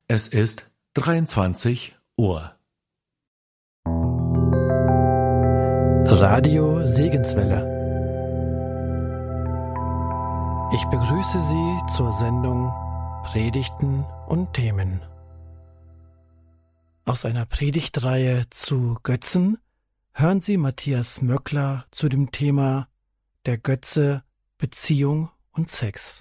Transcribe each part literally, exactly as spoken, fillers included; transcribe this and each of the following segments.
Es ist dreiundzwanzig Uhr. Radio Segenswelle. Ich begrüße Sie zur Sendung Predigten und Themen. Aus einer Predigtreihe zu Götzen hören Sie Matthias Möckler zu dem Thema Der Götze, Beziehung und Sex.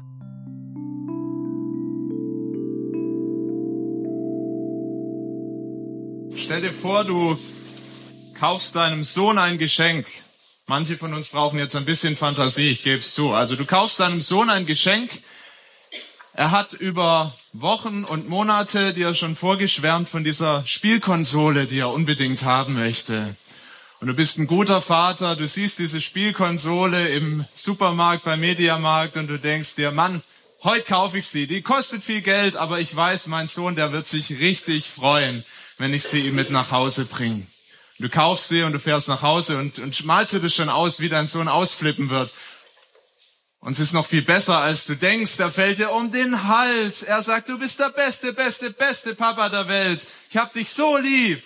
Stell dir vor, du kaufst deinem Sohn ein Geschenk. Manche von uns brauchen jetzt ein bisschen Fantasie, ich gebe es zu. Also du kaufst deinem Sohn ein Geschenk. Er hat über Wochen und Monate dir schon vorgeschwärmt von dieser Spielkonsole, die er unbedingt haben möchte. Und du bist ein guter Vater, du siehst diese Spielkonsole im Supermarkt, beim Mediamarkt und du denkst dir, Mann, heute kaufe ich sie. Die kostet viel Geld, aber ich weiß, mein Sohn, der wird sich richtig freuen, wenn ich sie ihm mit nach Hause bringe. Du kaufst sie und du fährst nach Hause und, und malst dir das schon aus, wie dein Sohn ausflippen wird. Und es ist noch viel besser, als du denkst. Er fällt dir um den Hals. Er sagt, du bist der beste, beste, beste Papa der Welt. Ich hab dich so lieb.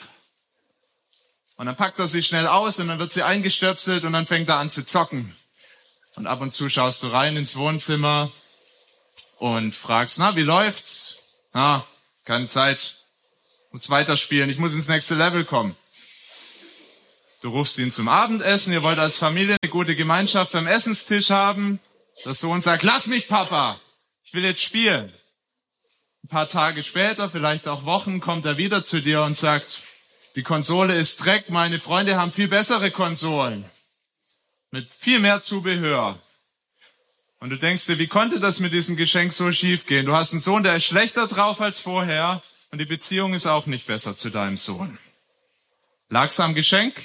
Und dann packt er sie schnell aus und dann wird sie eingestöpselt und dann fängt er an zu zocken. Und ab und zu schaust du rein ins Wohnzimmer und fragst, na, wie läuft's? Na, keine Zeit. Muss weiterspielen. Ich muss ins nächste Level kommen. Du rufst ihn zum Abendessen. Ihr wollt als Familie eine gute Gemeinschaft beim Essenstisch haben. Der Sohn sagt, lass mich, Papa. Ich will jetzt spielen. Ein paar Tage später, vielleicht auch Wochen, kommt er wieder zu dir und sagt, die Konsole ist Dreck. Meine Freunde haben viel bessere Konsolen. Mit viel mehr Zubehör. Und du denkst dir, wie konnte das mit diesem Geschenk so schief gehen? Du hast einen Sohn, der ist schlechter drauf als vorher. Und die Beziehung ist auch nicht besser zu deinem Sohn. Lag's am Geschenk?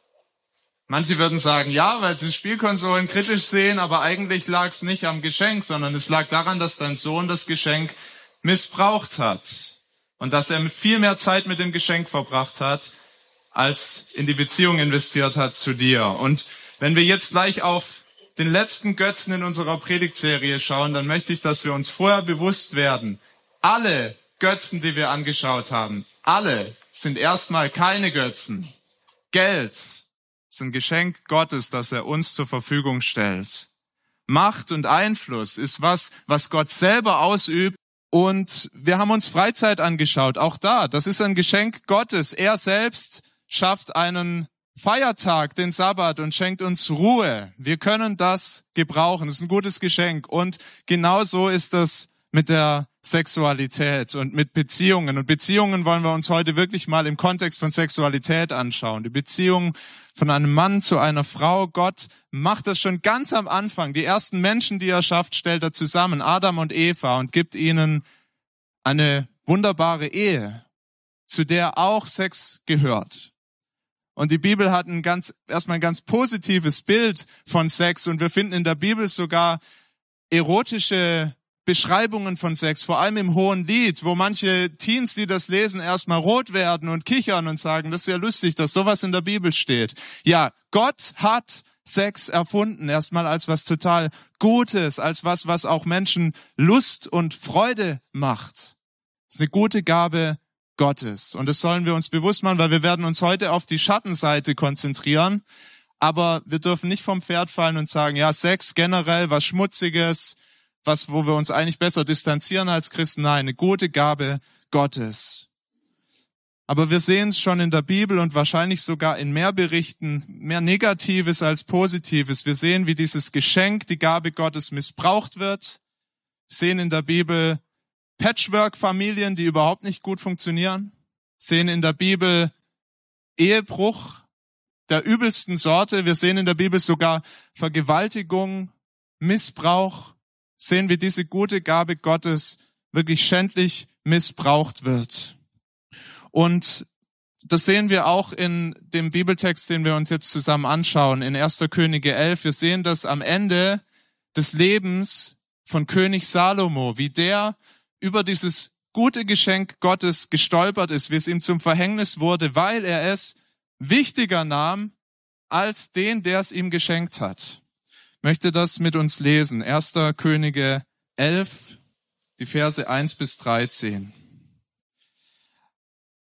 Manche würden sagen, ja, weil sie Spielkonsolen kritisch sehen, aber eigentlich lag's nicht am Geschenk, sondern es lag daran, dass dein Sohn das Geschenk missbraucht hat. Und dass er viel mehr Zeit mit dem Geschenk verbracht hat, als in die Beziehung investiert hat zu dir. Und wenn wir jetzt gleich auf den letzten Götzen in unserer Predigtserie schauen, dann möchte ich, dass wir uns vorher bewusst werden, alle Götzen, die wir angeschaut haben, alle sind erstmal keine Götzen. Geld ist ein Geschenk Gottes, das er uns zur Verfügung stellt. Macht und Einfluss ist was, was Gott selber ausübt. Und wir haben uns Freizeit angeschaut, auch da, das ist ein Geschenk Gottes. Er selbst schafft einen Feiertag, den Sabbat, und schenkt uns Ruhe. Wir können das gebrauchen, das ist ein gutes Geschenk. Und genauso ist das mit der Sexualität und mit Beziehungen. Und Beziehungen wollen wir uns heute wirklich mal im Kontext von Sexualität anschauen. Die Beziehung von einem Mann zu einer Frau. Gott macht das schon ganz am Anfang. Die ersten Menschen, die er schafft, stellt er zusammen, Adam und Eva, und gibt ihnen eine wunderbare Ehe, zu der auch Sex gehört. Und die Bibel hat ein ganz, erstmal ein ganz positives Bild von Sex, und wir finden in der Bibel sogar erotische Beschreibungen von Sex, vor allem im Hohen Lied, wo manche Teens, die das lesen, erstmal rot werden und kichern und sagen, das ist ja lustig, dass sowas in der Bibel steht. Ja, Gott hat Sex erfunden, erstmal als was total Gutes, als was, was auch Menschen Lust und Freude macht. Das ist eine gute Gabe Gottes. Und das sollen wir uns bewusst machen, weil wir werden uns heute auf die Schattenseite konzentrieren. Aber wir dürfen nicht vom Pferd fallen und sagen, ja, Sex generell, was Schmutziges, was, wo wir uns eigentlich besser distanzieren als Christen. Nein, eine gute Gabe Gottes. Aber wir sehen es schon in der Bibel und wahrscheinlich sogar in mehr Berichten, mehr Negatives als Positives. Wir sehen, wie dieses Geschenk, die Gabe Gottes, missbraucht wird. Wir sehen in der Bibel Patchwork-Familien, die überhaupt nicht gut funktionieren. Wir sehen in der Bibel Ehebruch der übelsten Sorte. Wir sehen in der Bibel sogar Vergewaltigung, Missbrauch. Sehen, wie diese gute Gabe Gottes wirklich schändlich missbraucht wird. Und das sehen wir auch in dem Bibeltext, den wir uns jetzt zusammen anschauen, in erster Könige elf. Wir sehen das am Ende des Lebens von König Salomo, wie der über dieses gute Geschenk Gottes gestolpert ist, wie es ihm zum Verhängnis wurde, weil er es wichtiger nahm als den, der es ihm geschenkt hat. Möchte das mit uns lesen. erster Könige elf, die Verse eins bis dreizehn.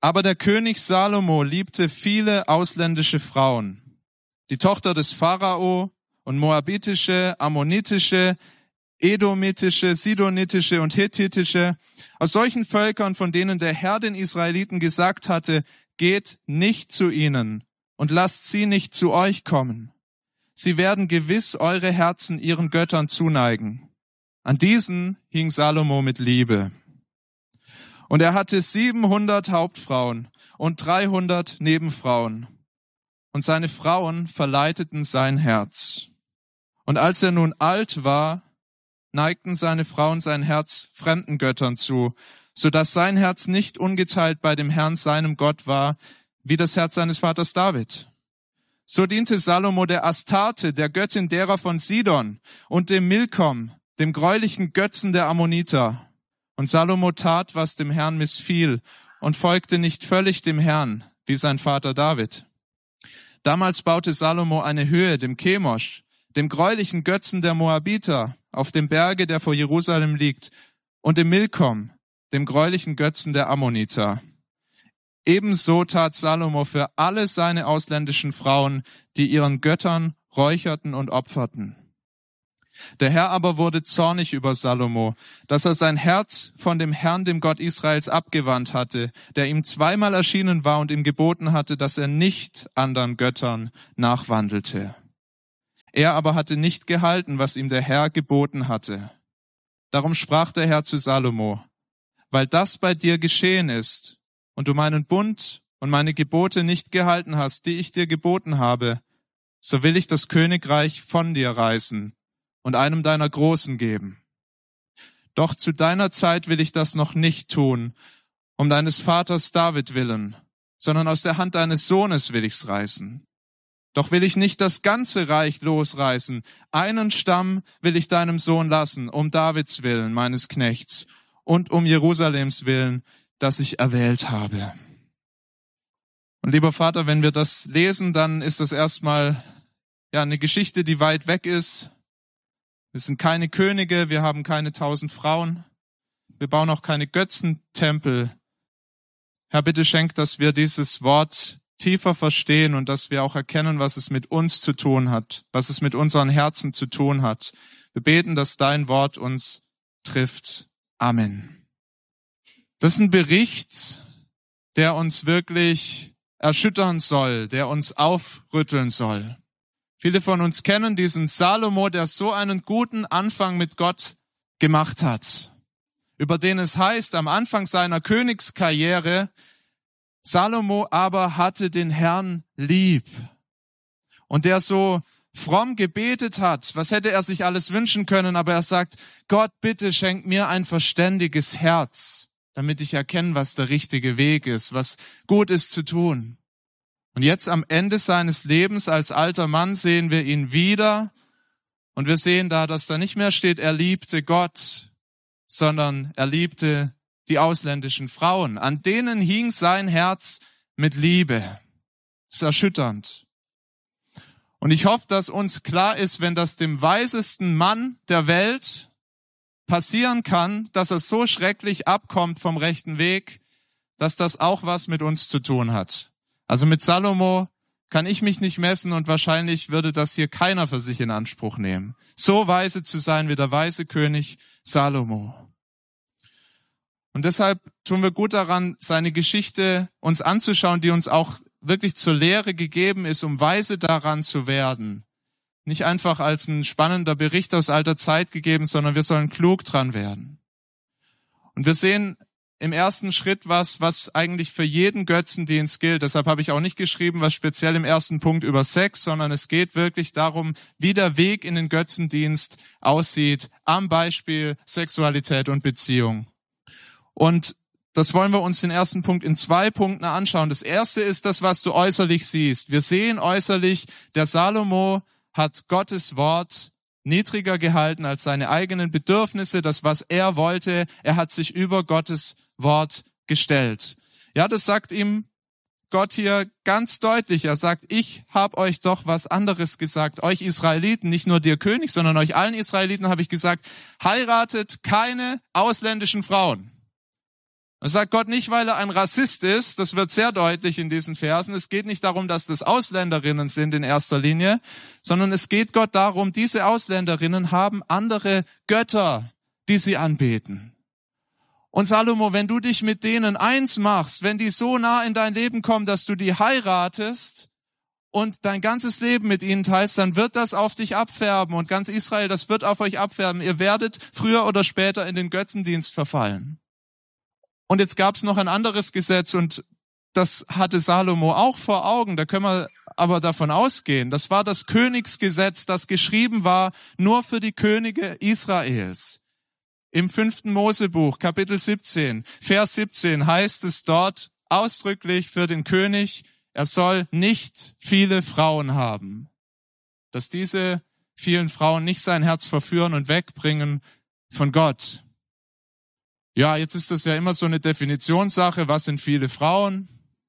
Aber der König Salomo liebte viele ausländische Frauen. Die Tochter des Pharao und moabitische, ammonitische, edomitische, sidonitische und hethitische, aus solchen Völkern, von denen der Herr den Israeliten gesagt hatte, geht nicht zu ihnen und lasst sie nicht zu euch kommen. Sie werden gewiss eure Herzen ihren Göttern zuneigen. An diesen hing Salomo mit Liebe. Und er hatte siebenhundert Hauptfrauen und dreihundert Nebenfrauen. Und seine Frauen verleiteten sein Herz. Und als er nun alt war, neigten seine Frauen sein Herz fremden Göttern zu, so dass sein Herz nicht ungeteilt bei dem Herrn, seinem Gott, war, wie das Herz seines Vaters David. So diente Salomo der Astarte, der Göttin derer von Sidon, und dem Milkom, dem gräulichen Götzen der Ammoniter. Und Salomo tat, was dem Herrn missfiel, und folgte nicht völlig dem Herrn, wie sein Vater David. Damals baute Salomo eine Höhe, dem Chemosh, dem gräulichen Götzen der Moabiter, auf dem Berge, der vor Jerusalem liegt, und dem Milkom, dem gräulichen Götzen der Ammoniter. Ebenso tat Salomo für alle seine ausländischen Frauen, die ihren Göttern räucherten und opferten. Der Herr aber wurde zornig über Salomo, dass er sein Herz von dem Herrn, dem Gott Israels, abgewandt hatte, der ihm zweimal erschienen war und ihm geboten hatte, dass er nicht anderen Göttern nachwandelte. Er aber hatte nicht gehalten, was ihm der Herr geboten hatte. Darum sprach der Herr zu Salomo, weil das bei dir geschehen ist und du meinen Bund und meine Gebote nicht gehalten hast, die ich dir geboten habe, so will ich das Königreich von dir reißen und einem deiner Großen geben. Doch zu deiner Zeit will ich das noch nicht tun, um deines Vaters David willen, sondern aus der Hand deines Sohnes will ich's reißen. Doch will ich nicht das ganze Reich losreißen. Einen Stamm will ich deinem Sohn lassen, um Davids willen, meines Knechts, und um Jerusalems willen, das ich erwählt habe. Und lieber Vater, wenn wir das lesen, dann ist das erstmal ja eine Geschichte, die weit weg ist. Wir sind keine Könige, wir haben keine tausend Frauen, wir bauen auch keine Götzentempel. Herr, bitte schenk, dass wir dieses Wort tiefer verstehen und dass wir auch erkennen, was es mit uns zu tun hat, was es mit unseren Herzen zu tun hat. Wir beten, dass dein Wort uns trifft. Amen. Das ist ein Bericht, der uns wirklich erschüttern soll, der uns aufrütteln soll. Viele von uns kennen diesen Salomo, der so einen guten Anfang mit Gott gemacht hat, über den es heißt, am Anfang seiner Königskarriere, Salomo aber hatte den Herrn lieb. Und der so fromm gebetet hat, was hätte er sich alles wünschen können, aber er sagt, Gott, bitte schenk mir ein verständiges Herz, damit ich erkenne, was der richtige Weg ist, was gut ist zu tun. Und jetzt am Ende seines Lebens als alter Mann sehen wir ihn wieder und wir sehen da, dass da nicht mehr steht, er liebte Gott, sondern er liebte die ausländischen Frauen. An denen hing sein Herz mit Liebe. Das ist erschütternd. Und ich hoffe, dass uns klar ist, wenn das dem weisesten Mann der Welt passieren kann, dass er so schrecklich abkommt vom rechten Weg, dass das auch was mit uns zu tun hat. Also mit Salomo kann ich mich nicht messen und wahrscheinlich würde das hier keiner für sich in Anspruch nehmen. So weise zu sein wie der weise König Salomo. Und deshalb tun wir gut daran, seine Geschichte uns anzuschauen, die uns auch wirklich zur Lehre gegeben ist, um weise daran zu werden. Nicht einfach als ein spannender Bericht aus alter Zeit gegeben, sondern wir sollen klug dran werden. Und wir sehen im ersten Schritt was, was eigentlich für jeden Götzendienst gilt. Deshalb habe ich auch nicht geschrieben, was speziell im ersten Punkt über Sex, sondern es geht wirklich darum, wie der Weg in den Götzendienst aussieht, am Beispiel Sexualität und Beziehung. Und das wollen wir uns den ersten Punkt in zwei Punkten anschauen. Das erste ist das, was du äußerlich siehst. Wir sehen äußerlich, der Salomo hat Gottes Wort niedriger gehalten als seine eigenen Bedürfnisse, das, was er wollte. Er hat sich über Gottes Wort gestellt. Ja, das sagt ihm Gott hier ganz deutlich. Er sagt, ich habe euch doch was anderes gesagt. Euch Israeliten, nicht nur dir König, sondern euch allen Israeliten habe ich gesagt, heiratet keine ausländischen Frauen. Das sagt Gott nicht, weil er ein Rassist ist, das wird sehr deutlich in diesen Versen. Es geht nicht darum, dass das Ausländerinnen sind in erster Linie, sondern es geht Gott darum, diese Ausländerinnen haben andere Götter, die sie anbeten. Und Salomo, wenn du dich mit denen eins machst, wenn die so nah in dein Leben kommen, dass du die heiratest und dein ganzes Leben mit ihnen teilst, dann wird das auf dich abfärben und ganz Israel, das wird auf euch abfärben. Ihr werdet früher oder später in den Götzendienst verfallen. Und jetzt gab es noch ein anderes Gesetz und das hatte Salomo auch vor Augen. Da können wir aber davon ausgehen. Das war das Königsgesetz, das geschrieben war nur für die Könige Israels. Im fünften Mosebuch, Kapitel siebzehn, Vers siebzehn heißt es dort ausdrücklich für den König, er soll nicht viele Frauen haben. Dass diese vielen Frauen nicht sein Herz verführen und wegbringen von Gott. Ja, jetzt ist das ja immer so eine Definitionssache. Was sind viele Frauen?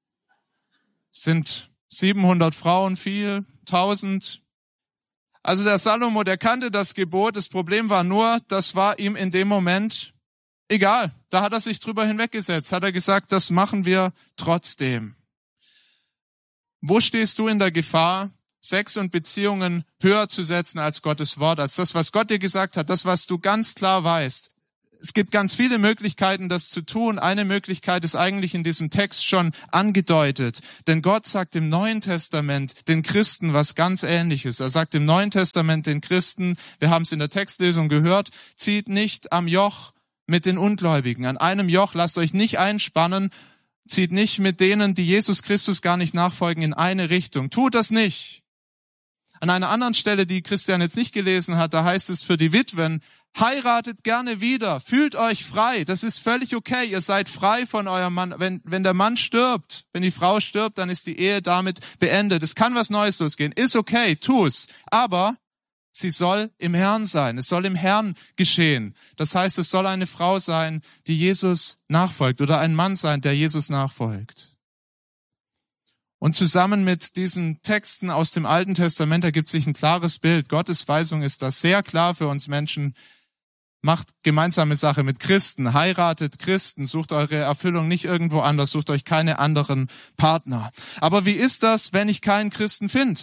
Sind siebenhundert Frauen viel? tausend? Also der Salomo, der kannte das Gebot. Das Problem war nur, das war ihm in dem Moment egal. Da hat er sich drüber hinweggesetzt. Hat er gesagt, das machen wir trotzdem. Wo stehst du in der Gefahr, Sex und Beziehungen höher zu setzen als Gottes Wort, als das, was Gott dir gesagt hat, das, was du ganz klar weißt? Es gibt ganz viele Möglichkeiten, das zu tun. Eine Möglichkeit ist eigentlich in diesem Text schon angedeutet. Denn Gott sagt im Neuen Testament den Christen was ganz Ähnliches. Er sagt im Neuen Testament den Christen, wir haben es in der Textlesung gehört, zieht nicht am Joch mit den Ungläubigen. An einem Joch lasst euch nicht einspannen, zieht nicht mit denen, die Jesus Christus gar nicht nachfolgen, in eine Richtung. Tut das nicht. An einer anderen Stelle, die Christian jetzt nicht gelesen hat, da heißt es für die Witwen, heiratet gerne wieder, fühlt euch frei, das ist völlig okay, ihr seid frei von eurem Mann. Wenn, wenn der Mann stirbt, wenn die Frau stirbt, dann ist die Ehe damit beendet. Es kann was Neues losgehen, ist okay, tu's. Aber sie soll im Herrn sein, es soll im Herrn geschehen. Das heißt, es soll eine Frau sein, die Jesus nachfolgt oder ein Mann sein, der Jesus nachfolgt. Und zusammen mit diesen Texten aus dem Alten Testament ergibt sich ein klares Bild. Gottes Weisung ist das sehr klar für uns Menschen. Macht gemeinsame Sache mit Christen, heiratet Christen, sucht eure Erfüllung nicht irgendwo anders, sucht euch keine anderen Partner. Aber wie ist das, wenn ich keinen Christen finde?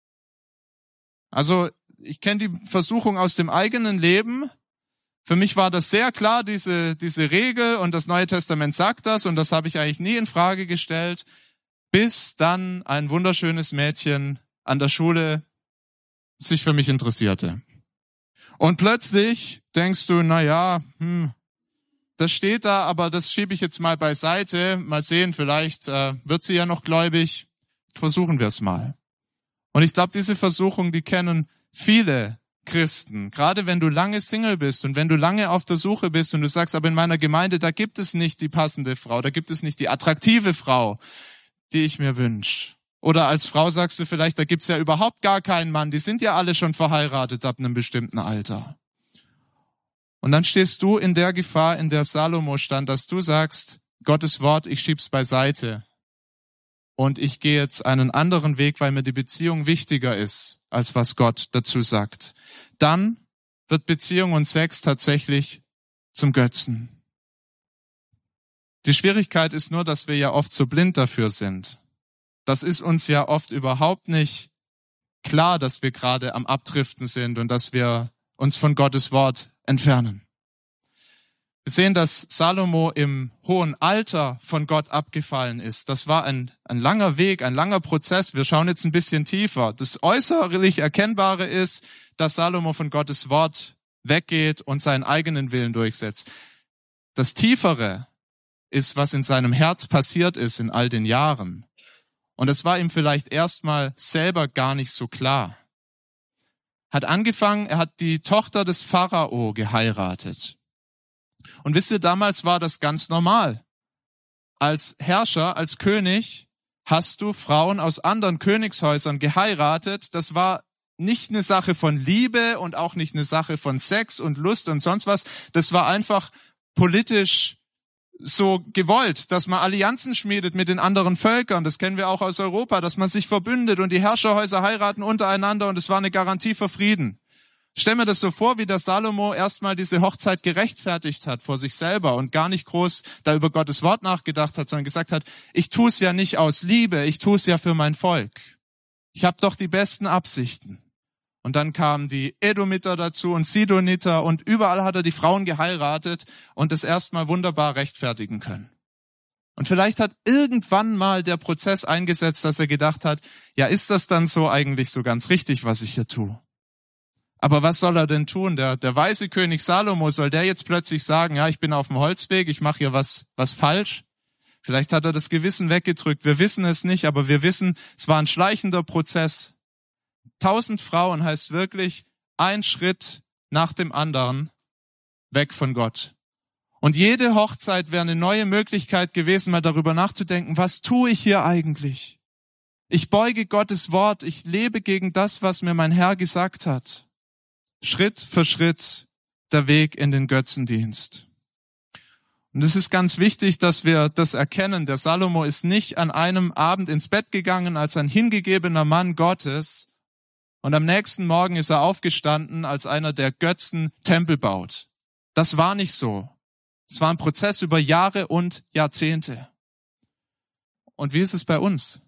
Also ich kenne die Versuchung aus dem eigenen Leben. Für mich war das sehr klar, diese, diese Regel, und das Neue Testament sagt das, und das habe ich eigentlich nie in Frage gestellt, bis dann ein wunderschönes Mädchen an der Schule sich für mich interessierte. Und plötzlich denkst du, na ja, hm, das steht da, aber das schiebe ich jetzt mal beiseite. Mal sehen, vielleicht äh, wird sie ja noch gläubig. Versuchen wir es mal. Und ich glaube, diese Versuchung, die kennen viele Christen. Gerade wenn du lange Single bist und wenn du lange auf der Suche bist und du sagst, aber in meiner Gemeinde, da gibt es nicht die passende Frau, da gibt es nicht die attraktive Frau, die ich mir wünsche. Oder als Frau sagst du vielleicht, da gibt's ja überhaupt gar keinen Mann, die sind ja alle schon verheiratet ab einem bestimmten Alter. Und dann stehst du in der Gefahr, in der Salomo stand, dass du sagst, Gottes Wort, ich schieb's beiseite. Und ich gehe jetzt einen anderen Weg, weil mir die Beziehung wichtiger ist, als was Gott dazu sagt. Dann wird Beziehung und Sex tatsächlich zum Götzen. Die Schwierigkeit ist nur, dass wir ja oft so blind dafür sind. Das ist uns ja oft überhaupt nicht klar, dass wir gerade am Abdriften sind und dass wir uns von Gottes Wort entfernen. Wir sehen, dass Salomo im hohen Alter von Gott abgefallen ist. Das war ein, ein langer Weg, ein langer Prozess. Wir schauen jetzt ein bisschen tiefer. Das äußerlich Erkennbare ist, dass Salomo von Gottes Wort weggeht und seinen eigenen Willen durchsetzt. Das Tiefere ist, was in seinem Herz passiert ist in all den Jahren. Und es war ihm vielleicht erstmal selber gar nicht so klar. Hat angefangen, er hat die Tochter des Pharao geheiratet. Und wisst ihr, damals war das ganz normal. Als Herrscher, als König hast du Frauen aus anderen Königshäusern geheiratet. Das war nicht eine Sache von Liebe und auch nicht eine Sache von Sex und Lust und sonst was. Das war einfach politisch so gewollt, dass man Allianzen schmiedet mit den anderen Völkern. Das kennen wir auch aus Europa, dass man sich verbündet und die Herrscherhäuser heiraten untereinander und es war eine Garantie für Frieden. Stell mir das so vor, wie der Salomo erstmal diese Hochzeit gerechtfertigt hat vor sich selber und gar nicht groß da über Gottes Wort nachgedacht hat, sondern gesagt hat, ich tue es ja nicht aus Liebe, ich tue es ja für mein Volk. Ich habe doch die besten Absichten. Und dann kamen die Edomiter dazu und Sidoniter und überall hat er die Frauen geheiratet und es erstmal wunderbar rechtfertigen können. Und vielleicht hat irgendwann mal der Prozess eingesetzt, dass er gedacht hat, ja, ist das dann so eigentlich so ganz richtig, was ich hier tue? Aber was soll er denn tun? Der, der weise König Salomo, soll der jetzt plötzlich sagen, ja, ich bin auf dem Holzweg, ich mache hier was, was falsch? Vielleicht hat er das Gewissen weggedrückt. Wir wissen es nicht, aber wir wissen, es war ein schleichender Prozess. Tausend Frauen heißt wirklich ein Schritt nach dem anderen weg von Gott. Und jede Hochzeit wäre eine neue Möglichkeit gewesen, mal darüber nachzudenken, was tue ich hier eigentlich? Ich beuge Gottes Wort, ich lebe gegen das, was mir mein Herr gesagt hat. Schritt für Schritt der Weg in den Götzendienst. Und es ist ganz wichtig, dass wir das erkennen. Der Salomo ist nicht an einem Abend ins Bett gegangen als ein hingegebener Mann Gottes und am nächsten Morgen ist er aufgestanden als einer, der Götzen Tempel baut. Das war nicht so. Es war ein Prozess über Jahre und Jahrzehnte. Und wie ist es bei uns?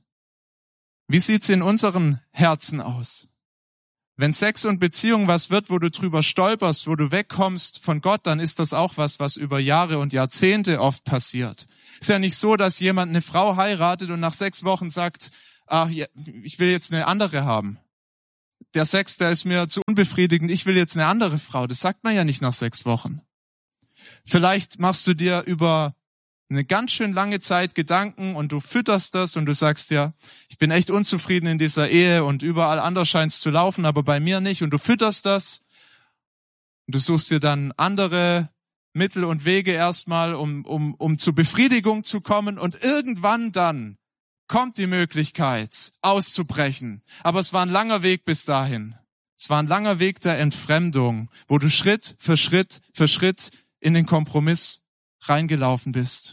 Wie sieht es in unseren Herzen aus? Wenn Sex und Beziehung was wird, wo du drüber stolperst, wo du wegkommst von Gott, dann ist das auch was, was über Jahre und Jahrzehnte oft passiert. Ist ja nicht so, dass jemand eine Frau heiratet und nach sechs Wochen sagt, ach, ich will jetzt eine andere haben. Der Sex, der ist mir zu unbefriedigend, ich will jetzt eine andere Frau. Das sagt man ja nicht nach sechs Wochen. Vielleicht machst du dir über eine ganz schön lange Zeit Gedanken und du fütterst das und du sagst dir, ich bin echt unzufrieden in dieser Ehe und überall anders scheint es zu laufen, aber bei mir nicht. Und du fütterst das und du suchst dir dann andere Mittel und Wege erstmal, um, um, um zur Befriedigung zu kommen und irgendwann dann kommt die Möglichkeit auszubrechen. Aber es war ein langer Weg bis dahin. Es war ein langer Weg der Entfremdung, wo du Schritt für Schritt für Schritt in den Kompromiss reingelaufen bist.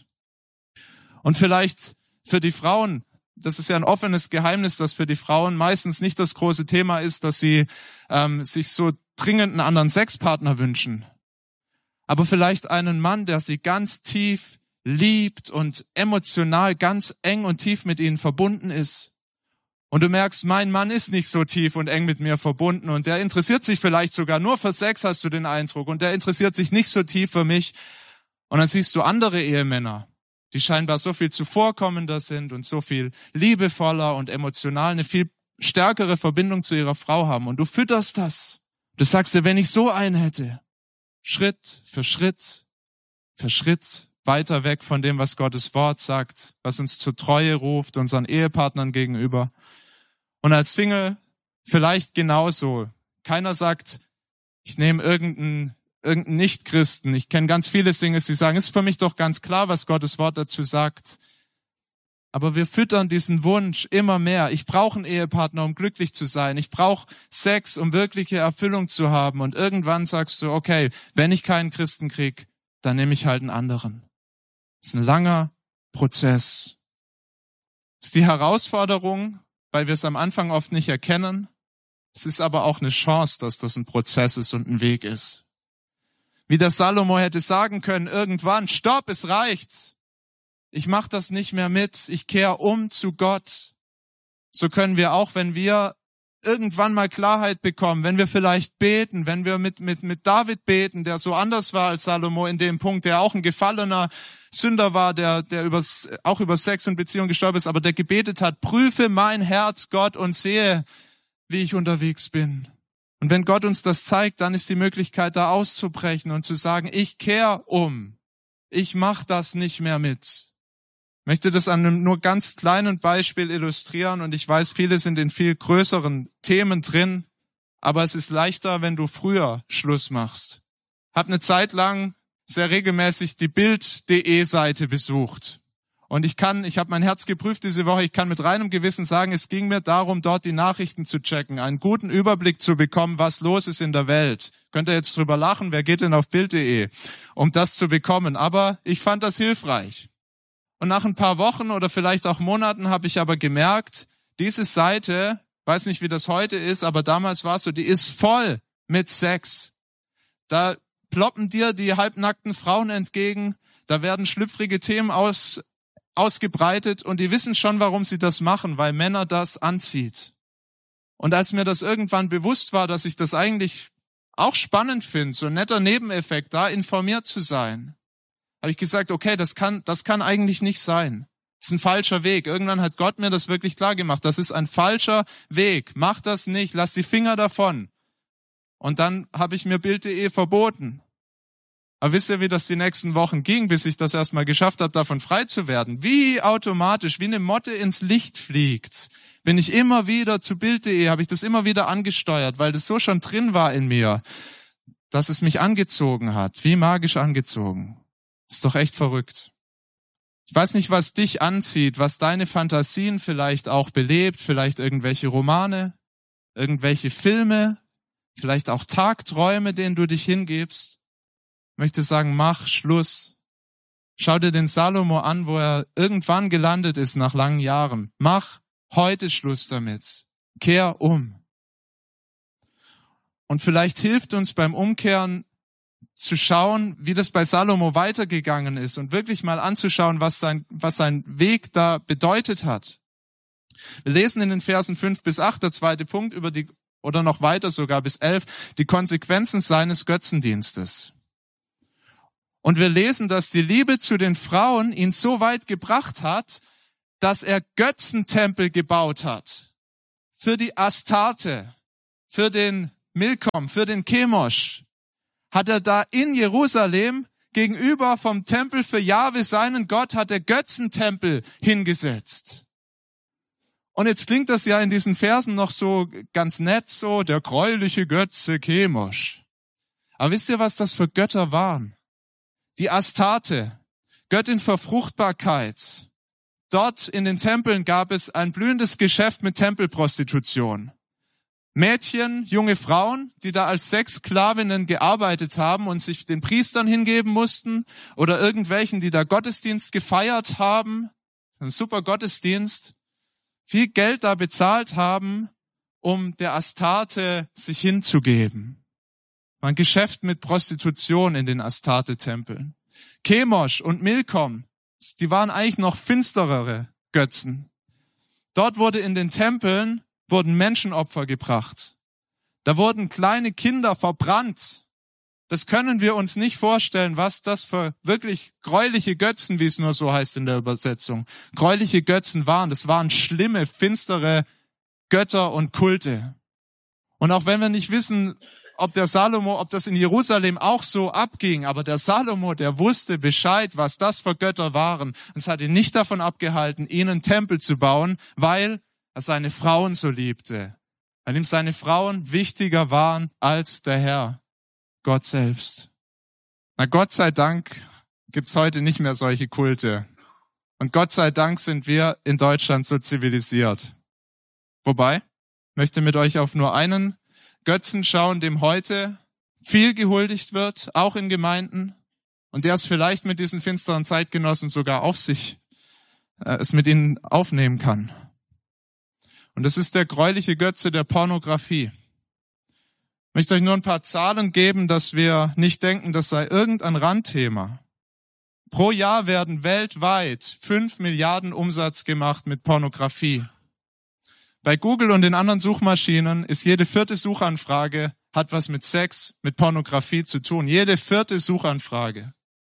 Und vielleicht für die Frauen, das ist ja ein offenes Geheimnis, dass für die Frauen meistens nicht das große Thema ist, dass sie ähm, sich so dringend einen anderen Sexpartner wünschen. Aber vielleicht einen Mann, der sie ganz tief liebt und emotional ganz eng und tief mit ihnen verbunden ist. Und du merkst, mein Mann ist nicht so tief und eng mit mir verbunden und der interessiert sich vielleicht sogar nur für Sex, hast du den Eindruck, und der interessiert sich nicht so tief für mich. Und dann siehst du andere Ehemänner, die scheinbar so viel zuvorkommender sind und so viel liebevoller und emotional eine viel stärkere Verbindung zu ihrer Frau haben. Und du fütterst das. Du sagst dir, wenn ich so einen hätte, Schritt für Schritt für Schritt weiter weg von dem, was Gottes Wort sagt, was uns zur Treue ruft, unseren Ehepartnern gegenüber. Und als Single vielleicht genauso. Keiner sagt, ich nehme irgendeinen irgendein Nicht-Christen. Ich kenne ganz viele Singles, die sagen, ist für mich doch ganz klar, was Gottes Wort dazu sagt. Aber wir füttern diesen Wunsch immer mehr. Ich brauche einen Ehepartner, um glücklich zu sein. Ich brauche Sex, um wirkliche Erfüllung zu haben. Und irgendwann sagst du, okay, wenn ich keinen Christen krieg, dann nehme ich halt einen anderen. Das ist ein langer Prozess. Das ist die Herausforderung, weil wir es am Anfang oft nicht erkennen. Es ist aber auch eine Chance, dass das ein Prozess ist und ein Weg ist. Wie der Salomo hätte sagen können, irgendwann, stopp, es reicht. Ich mache das nicht mehr mit, ich kehre um zu Gott. So können wir auch, wenn wir irgendwann mal Klarheit bekommen, wenn wir vielleicht beten, wenn wir mit mit mit David beten, der so anders war als Salomo in dem Punkt, der auch ein gefallener Sünder war, der der übers, auch über Sex und Beziehung gestolpert ist, aber der gebetet hat, prüfe mein Herz, Gott, und sehe, wie ich unterwegs bin. Und wenn Gott uns das zeigt, dann ist die Möglichkeit, da auszubrechen und zu sagen, ich kehre um. Ich mache das nicht mehr mit. Ich möchte das an einem nur ganz kleinen Beispiel illustrieren und ich weiß, viele sind in viel größeren Themen drin, aber es ist leichter, wenn du früher Schluss machst. Hab eine Zeit lang sehr regelmäßig die Bild punkt de Seite besucht. Und ich kann, ich habe mein Herz geprüft diese Woche, ich kann mit reinem Gewissen sagen, es ging mir darum, dort die Nachrichten zu checken, einen guten Überblick zu bekommen, was los ist in der Welt. Könnt ihr jetzt drüber lachen, wer geht denn auf Bild punkt de, um das zu bekommen? Aber ich fand das hilfreich. Und nach ein paar Wochen oder vielleicht auch Monaten habe ich aber gemerkt, diese Seite, weiß nicht, wie das heute ist, aber damals war es so, die ist voll mit Sex. Da ploppen dir die halbnackten Frauen entgegen, da werden schlüpfrige Themen aus, ausgebreitet und die wissen schon, warum sie das machen, weil Männer das anzieht. Und als mir das irgendwann bewusst war, dass ich das eigentlich auch spannend finde, so ein netter Nebeneffekt, da informiert zu sein, habe ich gesagt, okay, das kann, das kann eigentlich nicht sein. Das ist ein falscher Weg. Irgendwann hat Gott mir das wirklich klar gemacht. Das ist ein falscher Weg. Mach das nicht. Lass die Finger davon. Und dann habe ich mir Bild punkt de verboten. Aber wisst ihr, wie das die nächsten Wochen ging, bis ich das erstmal geschafft habe, davon frei zu werden? Wie automatisch, wie eine Motte ins Licht fliegt, bin ich immer wieder zu Bild punkt de, habe ich das immer wieder angesteuert, weil das so schon drin war in mir, dass es mich angezogen hat. Wie magisch angezogen. Ist doch echt verrückt. Ich weiß nicht, was dich anzieht, was deine Fantasien vielleicht auch belebt, vielleicht irgendwelche Romane, irgendwelche Filme, vielleicht auch Tagträume, denen du dich hingibst. Ich möchte sagen, mach Schluss. Schau dir den Salomo an, wo er irgendwann gelandet ist nach langen Jahren. Mach heute Schluss damit. Kehr um. Und vielleicht hilft uns beim Umkehren zu schauen, wie das bei Salomo weitergegangen ist und wirklich mal anzuschauen, was sein, was sein Weg da bedeutet hat. Wir lesen in den Versen fünf bis acht, der zweite Punkt, über die, oder noch weiter sogar bis elf, die Konsequenzen seines Götzendienstes. Und wir lesen, dass die Liebe zu den Frauen ihn so weit gebracht hat, dass er Götzentempel gebaut hat. Für die Astarte, für den Milkom, für den Chemosh. Hat er da in Jerusalem gegenüber vom Tempel für Jahwe, seinen Gott, hat er Götzentempel hingesetzt. Und jetzt klingt das ja in diesen Versen noch so ganz nett, so der gräuliche Götze Chemosh. Aber wisst ihr, was das für Götter waren? Die Astarte, Göttin für Fruchtbarkeit. Dort in den Tempeln gab es ein blühendes Geschäft mit Tempelprostitution. Mädchen, junge Frauen, die da als Sexsklavinnen gearbeitet haben und sich den Priestern hingeben mussten oder irgendwelchen, die da Gottesdienst gefeiert haben, ein super Gottesdienst, viel Geld da bezahlt haben, um der Astarte sich hinzugeben. War ein Geschäft mit Prostitution in den Astarte-Tempeln. Chemosh und Milkom, die waren eigentlich noch finsterere Götzen. Dort wurde in den Tempeln wurden Menschenopfer gebracht. Da wurden kleine Kinder verbrannt. Das können wir uns nicht vorstellen, was das für wirklich gräuliche Götzen, wie es nur so heißt in der Übersetzung, gräuliche Götzen waren. Das waren schlimme, finstere Götter und Kulte. Und auch wenn wir nicht wissen, ob der Salomo, ob das in Jerusalem auch so abging, aber der Salomo, der wusste Bescheid, was das für Götter waren. Und es hat ihn nicht davon abgehalten, ihnen Tempel zu bauen, weil er seine Frauen so liebte, weil ihm seine Frauen wichtiger waren als der Herr, Gott selbst. Na, Gott sei Dank gibt's heute nicht mehr solche Kulte. Und Gott sei Dank sind wir in Deutschland so zivilisiert. Wobei, ich möchte mit euch auf nur einen Götzen schauen, dem heute viel gehuldigt wird, auch in Gemeinden, und der es vielleicht mit diesen finsteren Zeitgenossen sogar auf sich, äh, es mit ihnen aufnehmen kann. Und das ist der gräuliche Götze der Pornografie. Ich möchte euch nur ein paar Zahlen geben, dass wir nicht denken, das sei irgendein Randthema. Pro Jahr werden weltweit fünf Milliarden Umsatz gemacht mit Pornografie. Bei Google und den anderen Suchmaschinen ist jede vierte Suchanfrage, hat was mit Sex, mit Pornografie zu tun. Jede vierte Suchanfrage.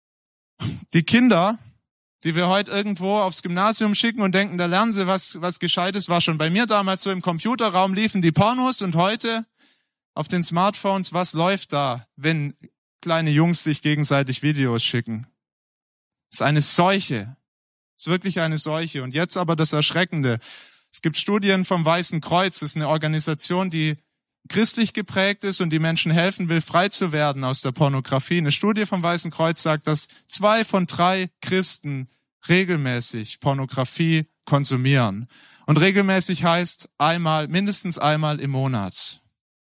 Die Kinder, die wir heute irgendwo aufs Gymnasium schicken und denken, da lernen sie was, was Gescheites, war schon bei mir damals so, im Computerraum liefen die Pornos, und heute auf den Smartphones, was läuft da, wenn kleine Jungs sich gegenseitig Videos schicken? Das ist eine Seuche. Das ist wirklich eine Seuche. Und jetzt aber das Erschreckende. Es gibt Studien vom Weißen Kreuz. Das ist eine Organisation, die christlich geprägt ist und die Menschen helfen will, frei zu werden aus der Pornografie. Eine Studie vom Weißen Kreuz sagt, dass zwei von drei Christen regelmäßig Pornografie konsumieren. Und regelmäßig heißt einmal, mindestens einmal im Monat.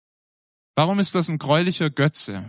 Warum ist das ein gräulicher Götze?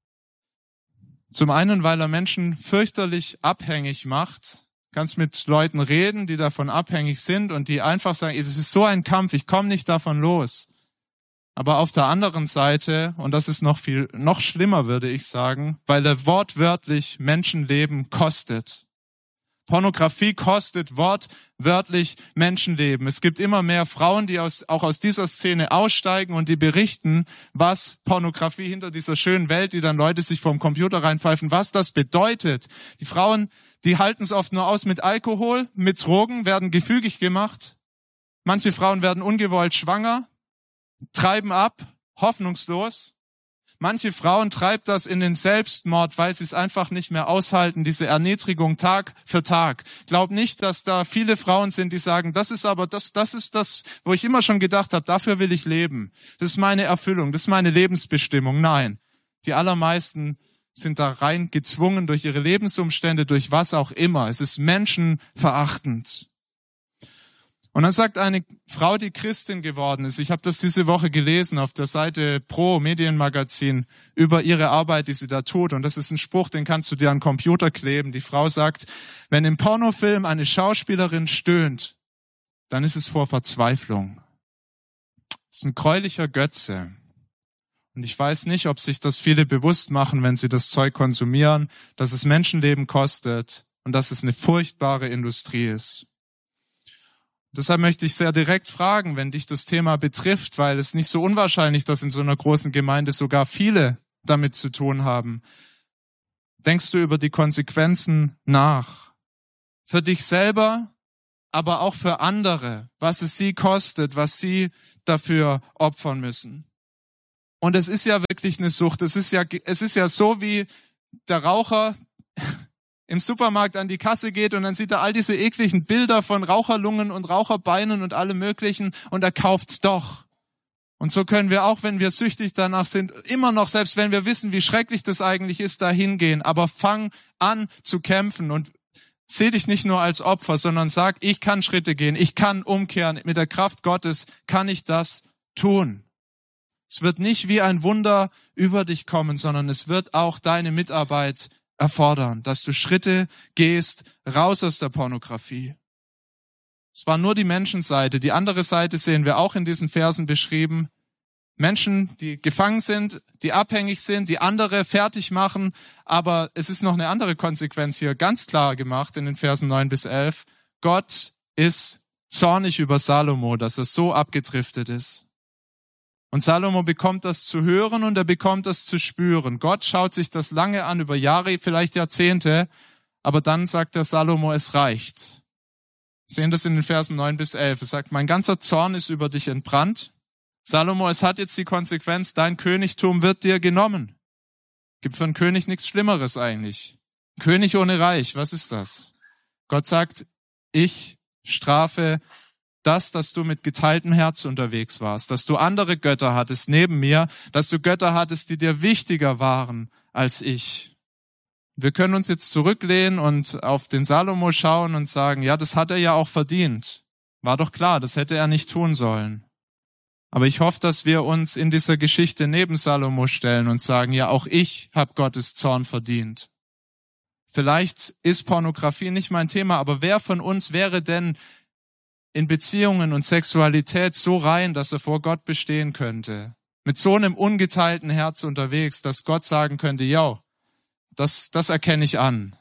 Zum einen, weil er Menschen fürchterlich abhängig macht. Du kannst mit Leuten reden, die davon abhängig sind und die einfach sagen, es ist so ein Kampf, ich komme nicht davon los. Aber auf der anderen Seite, und das ist noch viel, noch schlimmer, würde ich sagen, weil er wortwörtlich Menschenleben kostet. Pornografie kostet wortwörtlich Menschenleben. Es gibt immer mehr Frauen, die aus, auch aus dieser Szene aussteigen und die berichten, was Pornografie hinter dieser schönen Welt, die dann Leute sich vorm Computer reinpfeifen, was das bedeutet. Die Frauen, die halten es oft nur aus mit Alkohol, mit Drogen, werden gefügig gemacht. Manche Frauen werden ungewollt schwanger, treiben ab, hoffnungslos. Manche Frauen treibt das in den Selbstmord, weil sie es einfach nicht mehr aushalten, diese Erniedrigung Tag für Tag. Glaub nicht, dass da viele Frauen sind, die sagen, das ist aber das, das ist das, wo ich immer schon gedacht habe, dafür will ich leben. Das ist meine Erfüllung, das ist meine Lebensbestimmung. Nein, die allermeisten sind da rein gezwungen durch ihre Lebensumstände, durch was auch immer. Es ist menschenverachtend. Und dann sagt eine Frau, die Christin geworden ist, ich habe das diese Woche gelesen auf der Seite Pro Medienmagazin über ihre Arbeit, die sie da tut. Und das ist ein Spruch, den kannst du dir an den Computer kleben. Die Frau sagt, wenn im Pornofilm eine Schauspielerin stöhnt, dann ist es vor Verzweiflung. Das ist ein gräulicher Götze. Und ich weiß nicht, ob sich das viele bewusst machen, wenn sie das Zeug konsumieren, dass es Menschenleben kostet und dass es eine furchtbare Industrie ist. Deshalb möchte ich sehr direkt fragen, wenn dich das Thema betrifft, weil es nicht so unwahrscheinlich, dass in so einer großen Gemeinde sogar viele damit zu tun haben. Denkst du über die Konsequenzen nach? Für dich selber, aber auch für andere, was es sie kostet, was sie dafür opfern müssen. Und es ist ja wirklich eine Sucht. Es ist ja, es ist ja so, wie der Raucher im Supermarkt an die Kasse geht und dann sieht er all diese ekligen Bilder von Raucherlungen und Raucherbeinen und allem Möglichen und er kauft's doch. Und so können wir auch, wenn wir süchtig danach sind, immer noch, selbst wenn wir wissen, wie schrecklich das eigentlich ist, da hingehen. Aber fang an zu kämpfen und seh dich nicht nur als Opfer, sondern sag, ich kann Schritte gehen, ich kann umkehren. Mit der Kraft Gottes kann ich das tun. Es wird nicht wie ein Wunder über dich kommen, sondern es wird auch deine Mitarbeit erfordern, dass du Schritte gehst, raus aus der Pornografie. Es war nur die Menschenseite. Die andere Seite sehen wir auch in diesen Versen beschrieben. Menschen, die gefangen sind, die abhängig sind, die andere fertig machen. Aber es ist noch eine andere Konsequenz hier ganz klar gemacht in den Versen neun bis elf. Gott ist zornig über Salomo, dass er so abgedriftet ist. Und Salomo bekommt das zu hören und er bekommt das zu spüren. Gott schaut sich das lange an, über Jahre, vielleicht Jahrzehnte, aber dann sagt der Salomo, es reicht. Wir sehen das in den Versen neun bis elf. Er sagt, mein ganzer Zorn ist über dich entbrannt. Salomo, es hat jetzt die Konsequenz, dein Königtum wird dir genommen. Gibt für einen König nichts Schlimmeres eigentlich. König ohne Reich, was ist das? Gott sagt, ich strafe das, dass du mit geteiltem Herz unterwegs warst, dass du andere Götter hattest neben mir, dass du Götter hattest, die dir wichtiger waren als ich. Wir können uns jetzt zurücklehnen und auf den Salomo schauen und sagen, ja, das hat er ja auch verdient. War doch klar, das hätte er nicht tun sollen. Aber ich hoffe, dass wir uns in dieser Geschichte neben Salomo stellen und sagen, ja, auch ich habe Gottes Zorn verdient. Vielleicht ist Pornografie nicht mein Thema, aber wer von uns wäre denn in Beziehungen und Sexualität so rein, dass er vor Gott bestehen könnte? Mit so einem ungeteilten Herz unterwegs, dass Gott sagen könnte, ja, das, das erkenne ich an.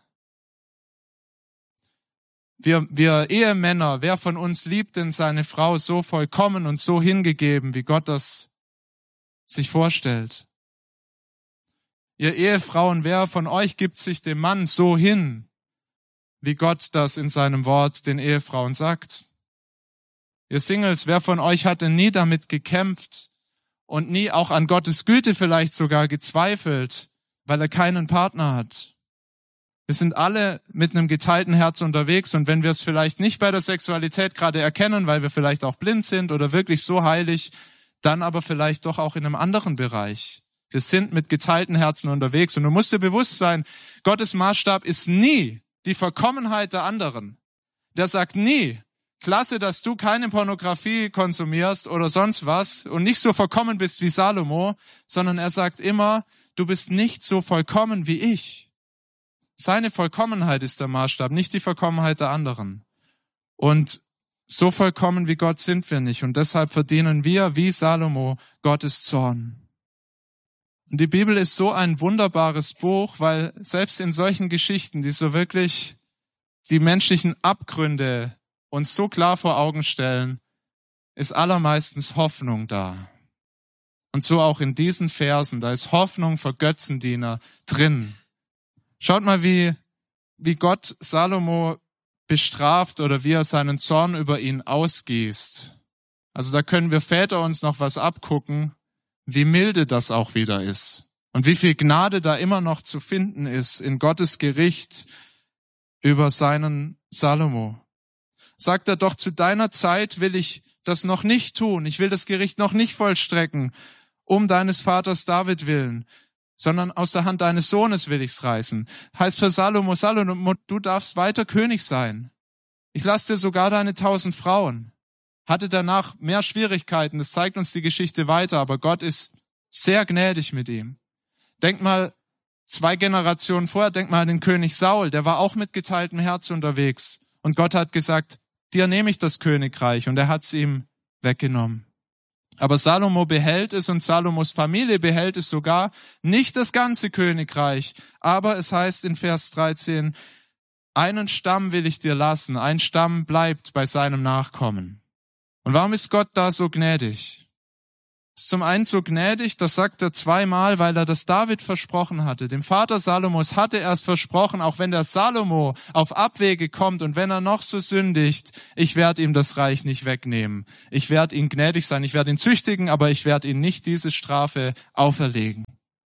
Wir, wir Ehemänner, wer von uns liebt denn seine Frau so vollkommen und so hingegeben, wie Gott das sich vorstellt? Ihr Ehefrauen, wer von euch gibt sich dem Mann so hin, wie Gott das in seinem Wort den Ehefrauen sagt? Ihr Singles, wer von euch hat denn nie damit gekämpft und nie auch an Gottes Güte vielleicht sogar gezweifelt, weil er keinen Partner hat? Wir sind alle mit einem geteilten Herz unterwegs und wenn wir es vielleicht nicht bei der Sexualität gerade erkennen, weil wir vielleicht auch blind sind oder wirklich so heilig, dann aber vielleicht doch auch in einem anderen Bereich. Wir sind mit geteilten Herzen unterwegs und du musst dir bewusst sein, Gottes Maßstab ist nie die Vollkommenheit der anderen. Der sagt nie, klasse, dass du keine Pornografie konsumierst oder sonst was und nicht so vollkommen bist wie Salomo, sondern er sagt immer, du bist nicht so vollkommen wie ich. Seine Vollkommenheit ist der Maßstab, nicht die Vollkommenheit der anderen. Und So vollkommen wie Gott sind wir nicht und deshalb verdienen wir, wie Salomo, Gottes Zorn. Und die Bibel ist so ein wunderbares Buch, weil selbst in solchen Geschichten, die so wirklich die menschlichen Abgründe uns so klar vor Augen stellen, ist allermeistens Hoffnung da. Und so auch in diesen Versen, da ist Hoffnung für Götzendiener drin. Schaut mal, wie, wie Gott Salomo bestraft oder wie er seinen Zorn über ihn ausgießt. Also da können wir Väter uns noch was abgucken, wie milde das auch wieder ist und wie viel Gnade da immer noch zu finden ist in Gottes Gericht über seinen Salomo. Sagt er doch, zu deiner Zeit will ich das noch nicht tun, ich will das Gericht noch nicht vollstrecken, um deines Vaters David willen, sondern aus der Hand deines Sohnes will ich's reißen. Heißt für Salomo, Salomo, du darfst weiter König sein. Ich lasse dir sogar deine tausend Frauen. Hatte danach mehr Schwierigkeiten, das zeigt uns die Geschichte weiter, aber Gott ist sehr gnädig mit ihm. Denk mal, zwei Generationen vorher, denk mal an den König Saul, der war auch mit geteiltem Herz unterwegs. Und Gott hat gesagt, dir nehme ich das Königreich, und er hat es ihm weggenommen. Aber Salomo behält es und Salomos Familie behält es sogar, nicht das ganze Königreich, aber es heißt in Vers dreizehn, einen Stamm will ich dir lassen, ein Stamm bleibt bei seinem Nachkommen. Und warum ist Gott da so gnädig? Ist zum einen so gnädig, das sagt er zweimal, weil er das David versprochen hatte. Dem Vater Salomos hatte er es versprochen, auch wenn der Salomo auf Abwege kommt und wenn er noch so sündigt, ich werde ihm das Reich nicht wegnehmen. Ich werde ihn gnädig sein, ich werde ihn züchtigen, aber ich werde ihm nicht diese Strafe auferlegen.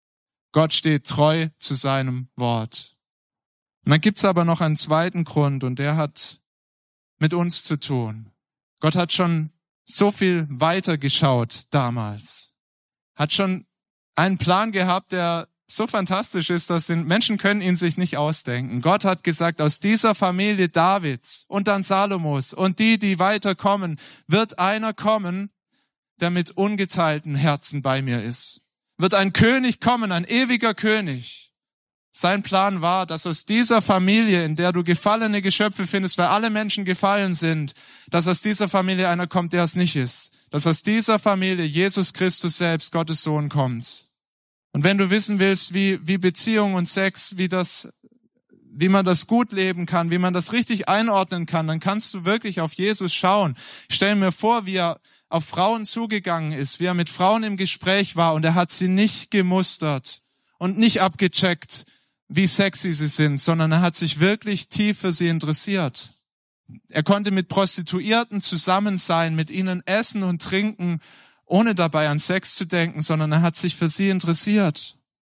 Gott steht treu zu seinem Wort. Und dann gibt's aber noch einen zweiten Grund, und der hat mit uns zu tun. Gott hat schon so viel weiter geschaut damals. Hat schon einen Plan gehabt, der so fantastisch ist, dass die Menschen können ihn sich nicht ausdenken. Gott hat gesagt, aus dieser Familie Davids und dann Salomos und die, die weiterkommen, wird einer kommen, der mit ungeteilten Herzen bei mir ist. Wird ein König kommen, ein ewiger König. Sein Plan war, dass aus dieser Familie, in der du gefallene Geschöpfe findest, weil alle Menschen gefallen sind, dass aus dieser Familie einer kommt, der es nicht ist. Dass aus dieser Familie Jesus Christus selbst, Gottes Sohn, kommt. Und wenn du wissen willst, wie, wie Beziehung und Sex, wie das, wie man das gut leben kann, wie man das richtig einordnen kann, dann kannst du wirklich auf Jesus schauen. Ich stell mir vor, wie er auf Frauen zugegangen ist, wie er mit Frauen im Gespräch war, und er hat sie nicht gemustert und nicht abgecheckt, wie sexy sie sind, sondern er hat sich wirklich tief für sie interessiert. Er konnte mit Prostituierten zusammen sein, mit ihnen essen und trinken, ohne dabei an Sex zu denken, sondern er hat sich für sie interessiert.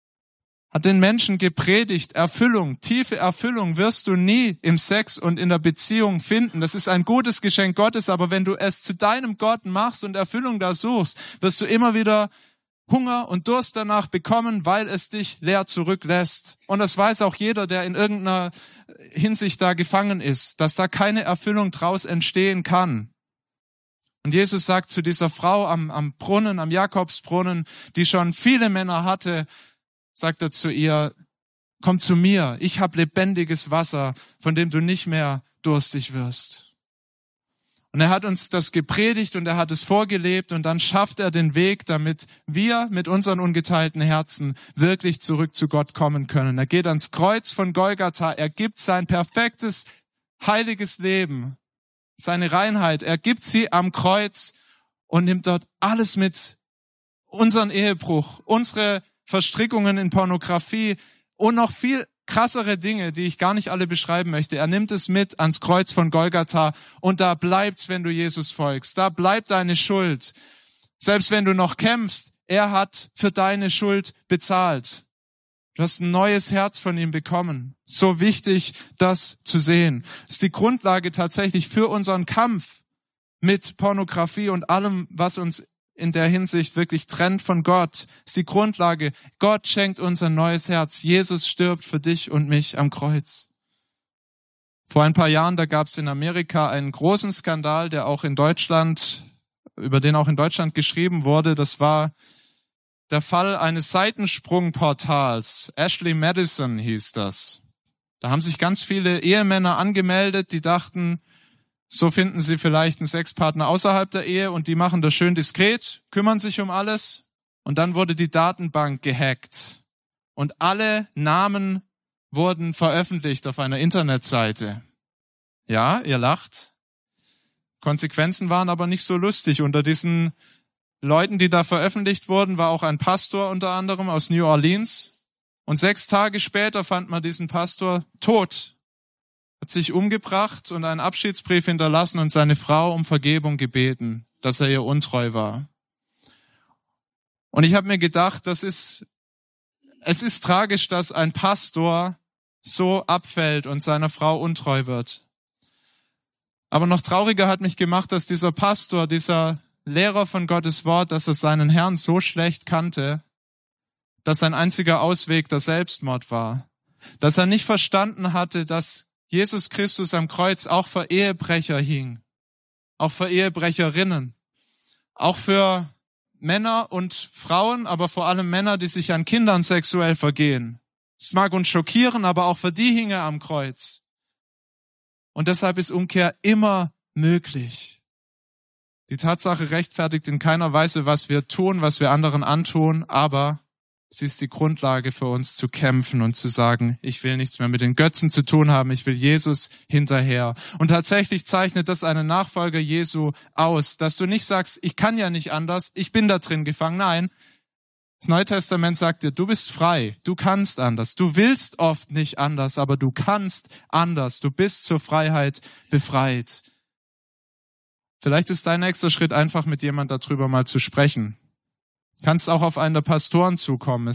Hat den Menschen gepredigt, Erfüllung, tiefe Erfüllung wirst du nie im Sex und in der Beziehung finden. Das ist ein gutes Geschenk Gottes, aber wenn du es zu deinem Gott machst und Erfüllung da suchst, wirst du immer wieder Hunger und Durst danach bekommen, weil es dich leer zurücklässt. Und das weiß auch jeder, der in irgendeiner Hinsicht da gefangen ist, dass da keine Erfüllung draus entstehen kann. Und Jesus sagt zu dieser Frau am, am Brunnen, am Jakobsbrunnen, die schon viele Männer hatte, sagt er zu ihr, komm zu mir, ich habe lebendiges Wasser, von dem du nicht mehr durstig wirst. Und er hat uns das gepredigt und er hat es vorgelebt, und dann schafft er den Weg, damit wir mit unseren ungeteilten Herzen wirklich zurück zu Gott kommen können. Er geht ans Kreuz von Golgatha, er gibt sein perfektes, heiliges Leben, seine Reinheit, er gibt sie am Kreuz und nimmt dort alles mit, unseren Ehebruch, unsere Verstrickungen in Pornografie und noch viel krassere Dinge, die ich gar nicht alle beschreiben möchte. Er nimmt es mit ans Kreuz von Golgatha, und da bleibt's, wenn du Jesus folgst. Da bleibt deine Schuld. Selbst wenn du noch kämpfst, er hat für deine Schuld bezahlt. Du hast ein neues Herz von ihm bekommen. So wichtig, das zu sehen. Das ist die Grundlage tatsächlich für unseren Kampf mit Pornografie und allem, was uns in der Hinsicht wirklich trennt von Gott, ist die Grundlage. Gott schenkt uns ein neues Herz. Jesus stirbt für dich und mich am Kreuz. Vor ein paar Jahren, da gab es in Amerika einen großen Skandal, der auch in Deutschland, über den auch in Deutschland geschrieben wurde. Das war der Fall eines Seitensprungportals. Ashley Madison hieß das. Da haben sich ganz viele Ehemänner angemeldet, die dachten, So finden sie vielleicht einen Sexpartner außerhalb der Ehe und die machen das schön diskret, kümmern sich um alles. Und dann wurde die Datenbank gehackt. Und alle Namen wurden veröffentlicht auf einer Internetseite. Ja, ihr lacht. Konsequenzen waren aber nicht so lustig. Unter diesen Leuten, die da veröffentlicht wurden, war auch ein Pastor unter anderem aus New Orleans. Und sechs Tage später fand man diesen Pastor tot. Hat sich umgebracht und einen Abschiedsbrief hinterlassen und seine Frau um Vergebung gebeten, dass er ihr untreu war. Und ich habe mir gedacht, das ist, es ist tragisch, dass ein Pastor so abfällt und seiner Frau untreu wird. Aber noch trauriger hat mich gemacht, dass dieser Pastor, dieser Lehrer von Gottes Wort, dass er seinen Herrn so schlecht kannte, dass sein einziger Ausweg der Selbstmord war. Dass er nicht verstanden hatte, dass Jesus Christus am Kreuz auch für Ehebrecher hing, auch für Ehebrecherinnen, auch für Männer und Frauen, aber vor allem Männer, die sich an Kindern sexuell vergehen. Es mag uns schockieren, aber auch für die hing er am Kreuz. Und deshalb ist Umkehr immer möglich. Die Tatsache rechtfertigt in keiner Weise, was wir tun, was wir anderen antun, aber sie ist die Grundlage für uns zu kämpfen und zu sagen, ich will nichts mehr mit den Götzen zu tun haben, ich will Jesus hinterher. Und tatsächlich zeichnet das einen Nachfolger Jesu aus, dass du nicht sagst, ich kann ja nicht anders, ich bin da drin gefangen. Nein, das Neue Testament sagt dir, du bist frei, du kannst anders. Du willst oft nicht anders, aber du kannst anders. Du bist zur Freiheit befreit. Vielleicht ist dein nächster Schritt einfach mit jemand darüber mal zu sprechen. Kannst auch auf einen der Pastoren zukommen.